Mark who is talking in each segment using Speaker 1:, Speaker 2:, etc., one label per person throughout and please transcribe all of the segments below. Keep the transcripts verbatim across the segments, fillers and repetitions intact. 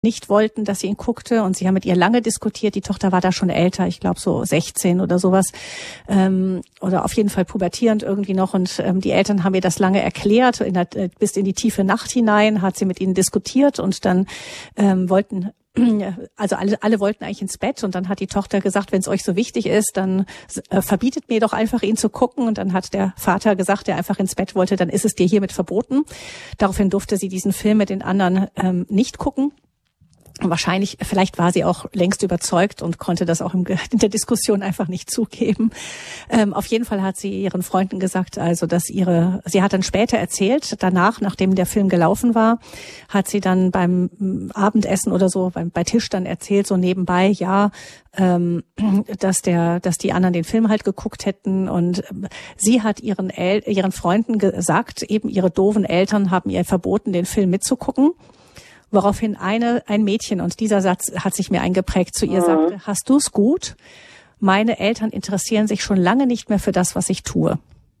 Speaker 1: nicht wollten, dass sie ihn guckte, und sie haben mit ihr lange diskutiert. Die Tochter war da schon älter, ich glaube so sechzehn oder sowas, ähm, oder auf jeden Fall pubertierend irgendwie noch, und ähm, die Eltern haben ihr das lange erklärt, in der, bis in die tiefe Nacht hinein hat sie mit ihnen diskutiert, und dann ähm, wollten Also alle, alle wollten eigentlich ins Bett, und dann hat die Tochter gesagt, wenn es euch so wichtig ist, dann äh, verbietet mir doch einfach, ihn zu gucken. Und dann hat der Vater gesagt, der einfach ins Bett wollte, dann ist es dir hiermit verboten. Daraufhin durfte sie diesen Film mit den anderen ähm, nicht gucken. Wahrscheinlich, vielleicht war sie auch längst überzeugt und konnte das auch im, in der Diskussion einfach nicht zugeben. Ähm, auf jeden Fall hat sie ihren Freunden gesagt, also dass ihre, sie hat dann später erzählt, danach, nachdem der Film gelaufen war, hat sie dann beim Abendessen oder so, beim, bei Tisch dann erzählt, so nebenbei, ja, ähm, dass der, dass die anderen den Film halt geguckt hätten, und sie hat ihren El- ihren Freunden gesagt, eben ihre doofen Eltern haben ihr verboten, den Film mitzugucken. Woraufhin eine, ein Mädchen, und dieser Satz hat sich mir eingeprägt, zu ihr mhm. sagte, hast du's gut? Meine Eltern interessieren sich schon lange nicht mehr für das, was ich tue.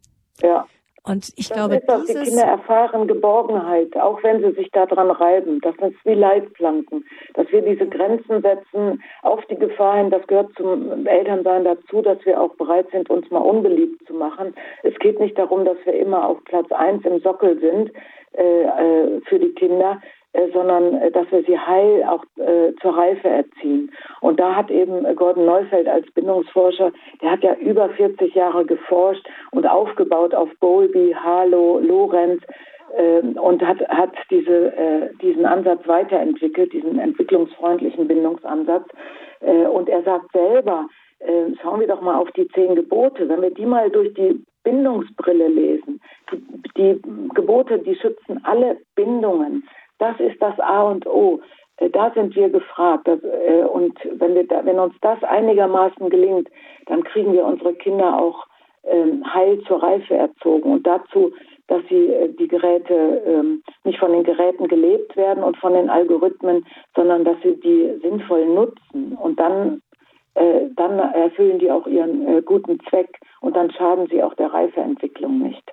Speaker 2: Ja.
Speaker 1: Und ich
Speaker 2: das
Speaker 1: glaube,
Speaker 2: ist das,
Speaker 1: dieses...
Speaker 2: Die Kinder erfahren Geborgenheit, auch wenn sie sich daran reiben. Das ist wie Leitplanken, dass wir diese Grenzen setzen auf die Gefahr hin. Das gehört zum Elternsein dazu, dass wir auch bereit sind, uns mal unbeliebt zu machen. Es geht nicht darum, dass wir immer auf Platz eins im Sockel sind äh, äh, für die Kinder, Äh, sondern äh, dass wir sie heil auch äh, zur Reife erziehen. Und da hat eben äh, Gordon Neufeld als Bindungsforscher, der hat ja über vierzig Jahre geforscht und aufgebaut auf Bowlby, Harlow, Lorenz äh, und hat, hat diese, äh, diesen Ansatz weiterentwickelt, diesen entwicklungsfreundlichen Bindungsansatz. Äh, und er sagt selber, äh, schauen wir doch mal auf die zehn Gebote, wenn wir die mal durch die Bindungsbrille lesen, die, die Gebote, die schützen alle Bindungen. Das ist das A und O. Da sind wir gefragt. Und wenn, wir da, wenn uns das einigermaßen gelingt, dann kriegen wir unsere Kinder auch heil zur Reife erzogen. Und dazu, dass sie die Geräte nicht von den Geräten gelebt werden und von den Algorithmen, sondern dass sie die sinnvoll nutzen. Und dann, dann erfüllen die auch ihren guten Zweck. Und dann schaden sie auch der Reifeentwicklung nicht.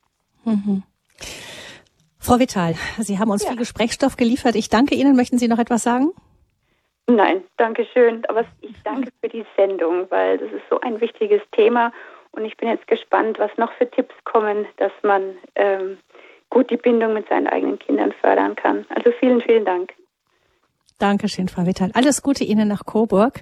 Speaker 1: Mhm. Frau Vital, Sie haben uns ja. viel Gesprächsstoff geliefert. Ich danke Ihnen. Möchten Sie noch etwas sagen?
Speaker 3: Nein, danke schön. Aber ich danke für die Sendung, weil das ist so ein wichtiges Thema. Und ich bin jetzt gespannt, was noch für Tipps kommen, dass man ähm, gut die Bindung mit seinen eigenen Kindern fördern kann. Also vielen, vielen Dank.
Speaker 1: Dankeschön, Frau Vital. Alles Gute Ihnen nach Coburg.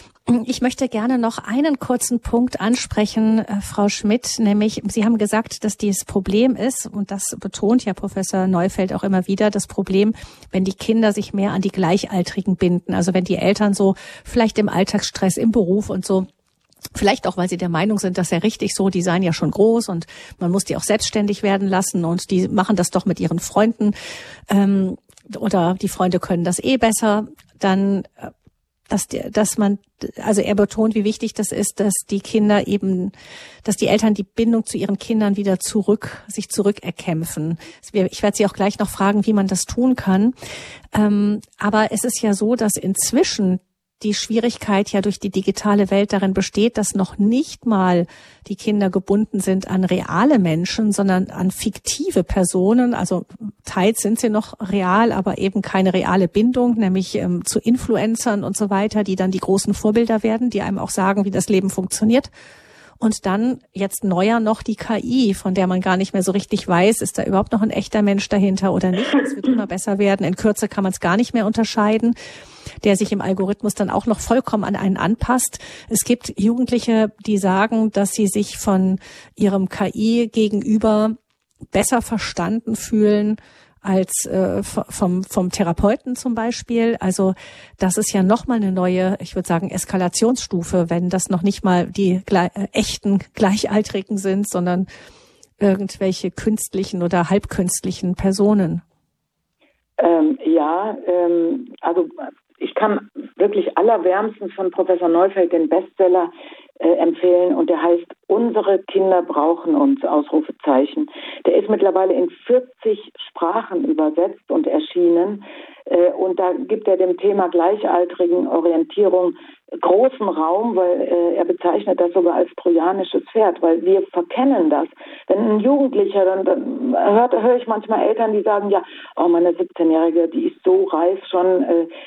Speaker 1: Ich möchte gerne noch einen kurzen Punkt ansprechen, äh, Frau Schmidt, nämlich Sie haben gesagt, dass dieses Problem ist, und das betont ja Professor Neufeld auch immer wieder, das Problem, wenn die Kinder sich mehr an die Gleichaltrigen binden, also wenn die Eltern so vielleicht im Alltagsstress, im Beruf und so, vielleicht auch, weil sie der Meinung sind, dass ja richtig so, die seien ja schon groß und man muss die auch selbstständig werden lassen und die machen das doch mit ihren Freunden, ähm, oder die Freunde können das eh besser, dann dass, dass man, also er betont, wie wichtig das ist, dass die Kinder eben, dass die Eltern die Bindung zu ihren Kindern wieder zurück, sich zurückerkämpfen. Ich werde Sie auch gleich noch fragen, wie man das tun kann. Ähm, aber es ist ja so, dass inzwischen die Schwierigkeit ja durch die digitale Welt darin besteht, dass noch nicht mal die Kinder gebunden sind an reale Menschen, sondern an fiktive Personen. Also teils sind sie noch real, aber eben keine reale Bindung, nämlich ähm, zu Influencern und so weiter, die dann die großen Vorbilder werden, die einem auch sagen, wie das Leben funktioniert. Und dann jetzt neuer noch die K I, von der man gar nicht mehr so richtig weiß, ist da überhaupt noch ein echter Mensch dahinter oder nicht. Es wird immer besser werden. In Kürze kann man es gar nicht mehr unterscheiden, der sich im Algorithmus dann auch noch vollkommen an einen anpasst. Es gibt Jugendliche, die sagen, dass sie sich von ihrem K I gegenüber besser verstanden fühlen als äh, vom vom Therapeuten zum Beispiel. Also das ist ja nochmal eine neue, ich würde sagen, Eskalationsstufe, wenn das noch nicht mal die gle- äh, echten Gleichaltrigen sind, sondern irgendwelche künstlichen oder halbkünstlichen Personen.
Speaker 2: Ähm, ja, ähm, also ich kann wirklich allerwärmstens von Professor Neufeld den Bestseller äh, empfehlen und der heißt Unsere Kinder brauchen uns, Ausrufezeichen. Der ist mittlerweile in vierzig Sprachen übersetzt und erschienen äh, und da gibt er dem Thema gleichaltrigen Orientierung großen Raum, weil äh, er bezeichnet das sogar als trojanisches Pferd, weil wir verkennen das. Wenn ein Jugendlicher, dann, dann hört, höre ich manchmal Eltern, die sagen, ja, oh, meine siebzehnjährige, die ist so reif schon, äh,